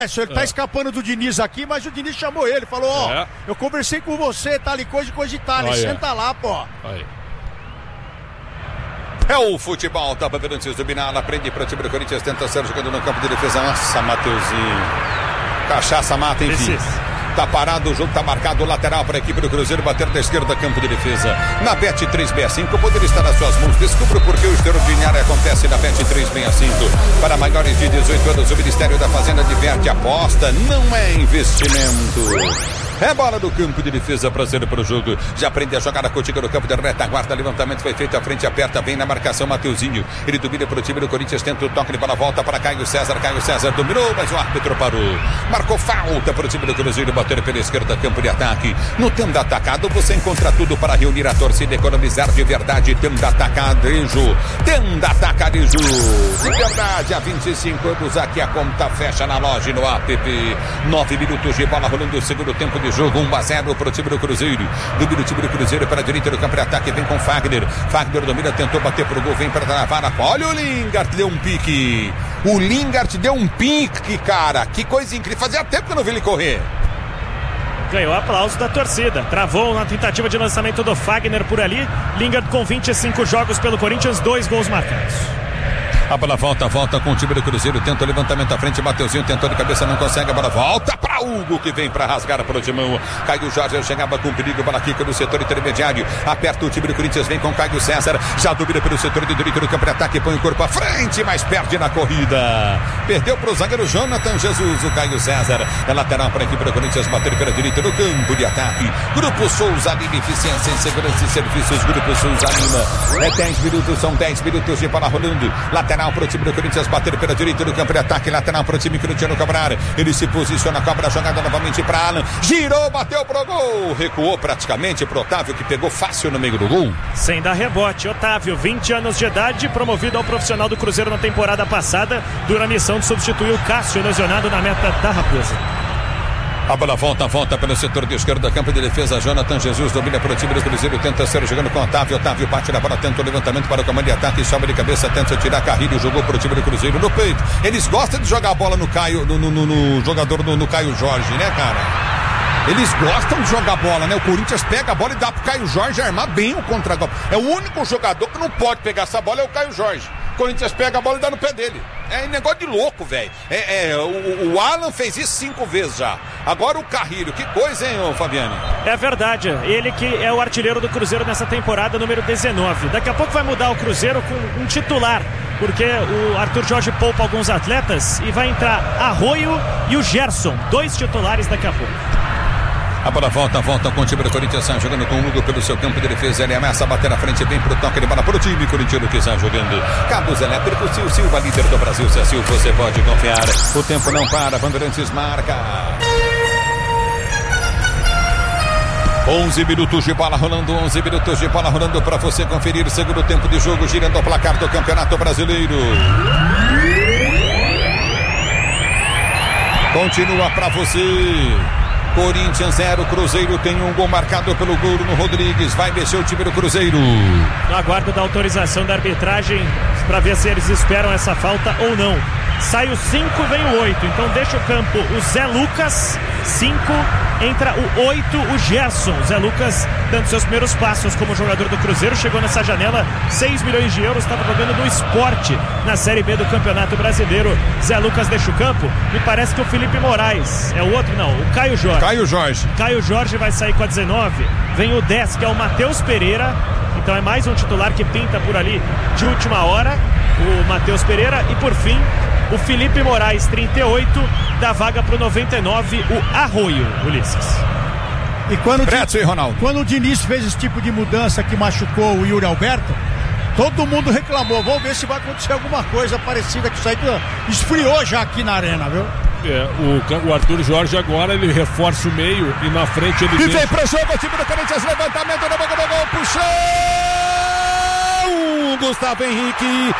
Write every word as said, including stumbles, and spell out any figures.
Ele tá é. escapando do Diniz aqui, mas o Diniz chamou ele, falou, ó, oh, é. eu conversei com você, tal e coisa e coisa de tal, oh, senta yeah. lá, pô. Aí. É o futebol, tá para antes dominar, aprende para o time do Corinthians, tenta ser jogando no campo de defesa. Nossa, Mateuzinho. Cachaça mata, enfim. Tá parado, o jogo tá marcado, lateral para a equipe do Cruzeiro, bater da esquerda, campo de defesa. Na Bet três sessenta e cinco, poder estar nas suas mãos. Descubra por que o extraordinário acontece na Bet três sessenta e cinco. Para maiores de dezoito anos, o Ministério da Fazenda diverte, aposta, não é investimento. É bola do campo de defesa para ser para o jogo. Já aprende a jogar a cotiga no campo de retaguarda. Levantamento foi feito à frente, aperta, vem na marcação Mateuzinho. Ele domina para o time do Corinthians, tenta o toque de bola, volta para Caio César. Caio César dominou, mas o árbitro parou. Marcou falta para o time do Cruzeiro, bater pela esquerda, campo de ataque. No Tenda Atacado você encontra tudo para reunir a torcida, economizar de verdade. Tenda Atacadejo. Tenda Atacadejo. De verdade, há vinte e cinco anos aqui a conta fecha na loja e no app. Nove minutos de bola rolando o segundo tempo de jogo, um a zero para o time do Cruzeiro. Domina o time do Cruzeiro para a direita do campo de ataque, vem com Fagner. Fagner domina, tentou bater pro gol, vem para a vara. Olha o Lingard, deu um pique. O Lingard deu um pique, cara. Que coisa incrível. Fazia tempo que eu não vi ele correr. Ganhou aplauso da torcida. Travou na tentativa de lançamento do Fagner por ali. Lingard com vinte e cinco jogos pelo Corinthians, dois gols marcados. A bola volta, volta com o time do Cruzeiro, tenta o levantamento à frente, Mateuzinho tentou de cabeça, não consegue, a bola volta para Hugo, que vem para rasgar para o timão. Caio Jorge chegava com perigo, bola quica no setor intermediário, aperta o time do Corinthians, vem com Caio César, já domina pelo setor de direito do campo de ataque, põe o corpo à frente, mas perde na corrida. Perdeu para o zagueiro Jonathan Jesus, o Caio César, é lateral para a equipe do Corinthians, bater pela direita no campo de ataque. Grupo Souza Lima, eficiência em segurança e serviços, Grupo Souza Lima. É dez minutos, são dez minutos de bola rolando, lateral para o time do Corinthians, bater pela direita do campo de ataque, lateral para o time Cristiano Cabral, ele se posiciona, cobra a jogada novamente para Alan, girou, bateu pro gol, recuou praticamente pro Otávio, que pegou fácil no meio do gol. Sem dar rebote, Otávio, vinte anos de idade, promovido ao profissional do Cruzeiro na temporada passada, dura a missão de substituir o Cássio, lesionado na meta da Raposa. A bola volta, volta pelo setor de esquerda, campo de defesa, Jonathan Jesus domina para o time do Cruzeiro, tenta ser jogando com Otávio, Otávio bate na bola, tenta o levantamento para o comando de ataque, sobe de cabeça, tenta tirar Carrilho, jogou para o time do Cruzeiro no peito. Eles gostam de jogar a bola no Caio, no, no, no, no jogador, no, no Caio Jorge, né, cara? Eles gostam de jogar bola, né? O Corinthians pega a bola e dá pro Caio Jorge armar bem o contra-golpe. É o único jogador que não pode pegar essa bola, é o Caio Jorge. O Corinthians pega a bola e dá no pé dele. É negócio de louco, velho. É, é, o, o Alan fez isso cinco vezes já. Agora o Carrilho, que coisa, hein, ô Fabiano? É verdade. Ele que é o artilheiro do Cruzeiro nessa temporada, número dezenove. Daqui a pouco vai mudar o Cruzeiro com um titular, porque o Arthur Jorge poupa alguns atletas e vai entrar Arroio e o Gerson, dois titulares daqui a pouco. A bola volta, volta com o time do Corinthians, sai jogando com o Hugo pelo seu campo de defesa, ele ameaça a bater na frente, vem pro toque de bola pro time corintiano que está jogando. Cabos elétricos, Sil Silva, líder do Brasil, Sil, você pode confiar, o tempo não para, Bandeirantes marca. onze minutos de bola rolando, onze minutos de bola rolando para você conferir, segundo tempo de jogo, girando o placar do Campeonato Brasileiro. Continua para você. Corinthians zero, Cruzeiro tem um gol marcado pelo Bruno Rodrigues, vai mexer o time do Cruzeiro. No aguardo da autorização da arbitragem para ver se eles esperam essa falta ou não. Sai o cinco, vem o oito, então deixa o campo o Zé Lucas, cinco, entra o oito, o Gerson. Zé Lucas dando seus primeiros passos como jogador do Cruzeiro, chegou nessa janela, seis milhões de euros, estava jogando no Sport na Série B do Campeonato Brasileiro. Zé Lucas deixa o campo, me parece que o Felipe Moraes é o outro, não, o Caio Jorge. Caio Jorge. Caio Jorge vai sair com a dezenove, vem o dez, que é o Matheus Pereira, então é mais um titular que pinta por ali de última hora, o Matheus Pereira, e por fim o Felipe Moraes, trinta e oito, dá vaga para o noventa e nove, o Arroio, Ulisses. E quando, Preto e Ronaldo. quando o Diniz fez esse tipo de mudança que machucou o Yuri Alberto, todo mundo reclamou. Vamos ver se vai acontecer alguma coisa parecida com isso aí. Esfriou já aqui na arena, viu? É, o, o Arthur Jorge agora ele reforça o meio e na frente ele e vem pro jogo o time do Corinthians, levantamento na boca do gol, puxou Gustavo Henrique,